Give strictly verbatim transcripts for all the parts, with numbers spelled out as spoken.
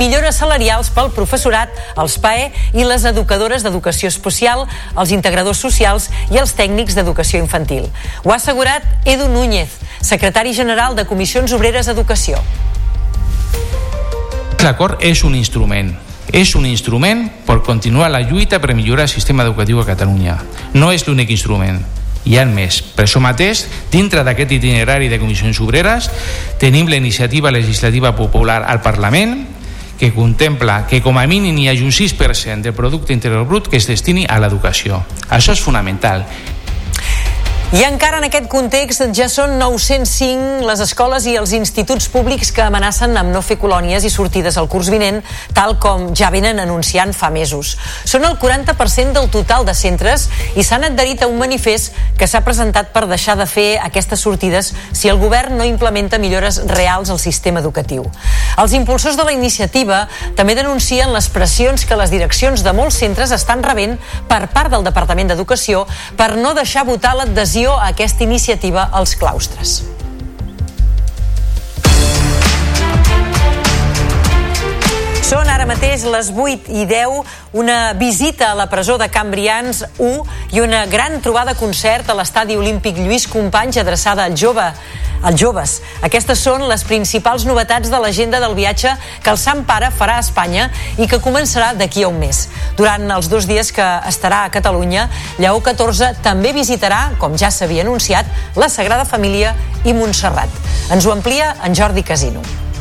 millores salarials pel professorat, els P A E i les educadores d'educació especial, els integradors socials i els tècnics d'educació infantil. Ho ha assegurat Edu Núñez, secretari general de Comissions Obreres d'Educació. L'acord és un instrument. És un instrument per continuar la lluita per millorar el sistema educatiu a Catalunya. No és l'únic instrument. Hi ha més. Per això mateix, dintre d'aquest itinerari de comissions obreres, tenim la iniciativa legislativa popular al Parlament que contempla que com a mínim hi hagi un sis per cent del producte interior brut que es destini a l'educació. Això és fonamental. I encara en aquest context ja són nou-cents cinc les escoles i els instituts públics que amenacen amb no fer colònies i sortides al curs vinent, tal com ja venen anunciant fa mesos. Són el quaranta per cent del total de centres i s'han adherit a un manifest que s'ha presentat per deixar de fer aquestes sortides si el govern no implementa millores reals al sistema educatiu. Els impulsors de la iniciativa també denuncien les pressions que les direccions de molts centres estan rebent per part del Departament d'Educació per no deixar votar l'adhesió a aquesta iniciativa als claustres. Són ara mateix les vuit i deu, una visita a la presó de Can Brians u i una gran trobada concert a l'estadi olímpic Lluís Companys adreçada al jove, als joves. Aquestes són les principals novetats de l'agenda del viatge que el Sant Pare farà a Espanya i que començarà d'aquí a un mes. Durant els dos dies que estarà a Catalunya, Lleó catorze també visitarà, com ja s'havia anunciat, la Sagrada Família i Montserrat. Ens ho amplia en Jordi Casino.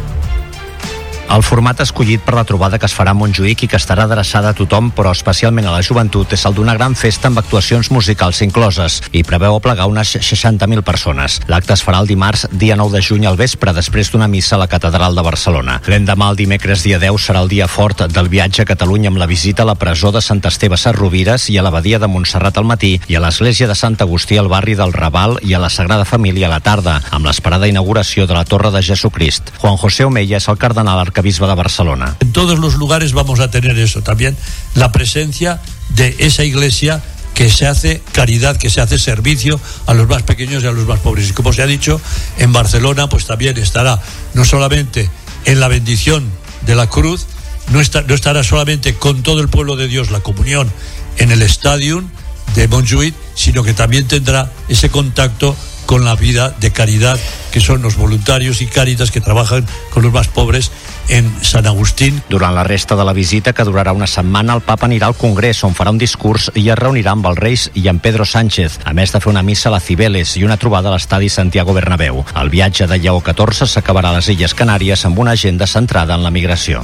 El format escollit per la trobada que es farà a Montjuïc i que estarà adreçada a tothom, però especialment a la joventut, és el d'una gran festa amb actuacions musicals incloses i preveu aplegar unes seixanta mil persones. L'acte es farà el dimarts, dia nou de juny al vespre, després d'una missa a la Catedral de Barcelona. L'endemà, el dimecres, dia deu, serà el dia fort del viatge a Catalunya amb la visita a la presó de Sant Esteve Sesrovires i a l'abadia de Montserrat al matí i a l'església de Sant Agustí al barri del Raval i a la Sagrada Família a la tarda, amb l'esperada inauguració de la Torre de Jesucrist. Juan José Omeya és el cardenal arcabisbe de Barcelona. En todos los lugares vamos a tener eso también, la presencia de esa iglesia que se hace caridad, que se hace servicio a los más pequeños y a los más pobres. Y como se ha dicho, en Barcelona pues también estará no solamente en la bendición de la cruz, no, está, no estará solamente con todo el pueblo de Dios la comunión en el Stadium de Montjuïc, sino que también tendrá ese contacto con la vida de caridad que son los voluntarios y Cáritas que trabajan con los más pobres en Sant Agustín. Durant la resta de la visita, que durarà una setmana, el papa anirà al Congrés, on farà un discurs i es reunirà amb els Reis i amb Pedro Sánchez, a més de fer una missa a la Cibeles i una trobada a l'estadi Santiago Bernabéu. El viatge de Lleó catorze s'acabarà a les Illes Canàries amb una agenda centrada en la migració.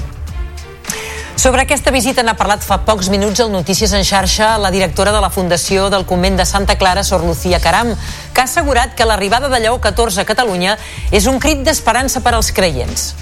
Sobre aquesta visita n'ha parlat fa pocs minuts al Notícies en xarxa la directora de la Fundació del Convent de Santa Clara, Sor Lucía Caram, que ha assegurat que l'arribada de Lleó catorze a Catalunya és un crit d'esperança per als creients.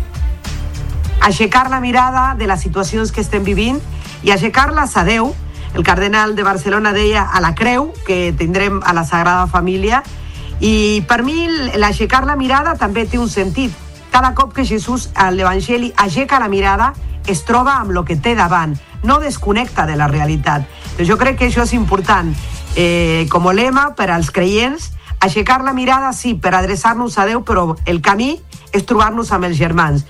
Aixecar la mirada de les situacions que estem vivint i aixecar-les a Déu. El cardenal de Barcelona deia a la creu que tindrem a la Sagrada Família, i per mi l'aixecar la mirada també té un sentit. Cada cop que Jesús a l'Evangeli aixeca la mirada es troba amb el que té davant, no desconnecta de la realitat. Jo crec que això és important. Eh, com a lema per als creients, aixecar la mirada sí, per adreçar-nos a Déu, però el camí és trobar-nos amb els germans.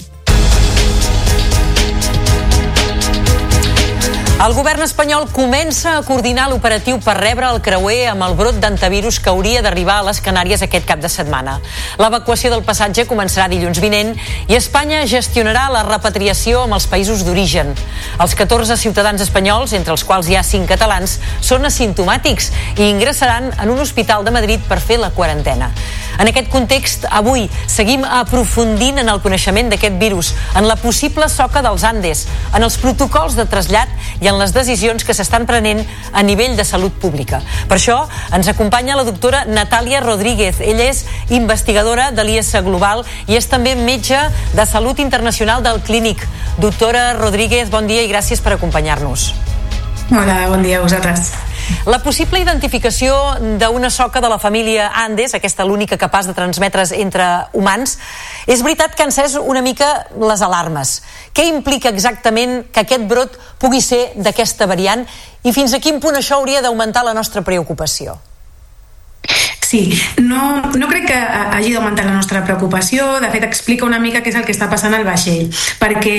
El govern espanyol comença a coordinar l'operatiu per rebre el creuer amb el brot d'antivirus que hauria d'arribar a les Canàries aquest cap de setmana. L'evacuació del passatge començarà dilluns vinent i Espanya gestionarà la repatriació amb els països d'origen. Els catorze ciutadans espanyols, entre els quals hi ha cinc catalans, són asimptomàtics i ingressaran en un hospital de Madrid per fer la quarantena. En aquest context, avui seguim aprofundint en el coneixement d'aquest virus, en la possible soca dels Andes, en els protocols de trasllat i en les decisions que s'estan prenent a nivell de salut pública. Per això ens acompanya la doctora Natàlia Rodríguez. Ella és investigadora de l'I E S Global i és també metge de Salut Internacional del Clínic. Doctora Rodríguez, bon dia i gràcies per acompanyar-nos. Hola, bon dia a vosaltres. La possible identificació d'una soca de la família Andes, aquesta l'única capaç de transmetre's entre humans, és veritat que ha encès una mica les alarmes. Què implica exactament que aquest brot pugui ser d'aquesta variant i fins a quin punt això hauria d'augmentar la nostra preocupació? Sí, no, no crec que hagi d'augmentar la nostra preocupació. De fet, explica una mica què és el que està passant al vaixell, perquè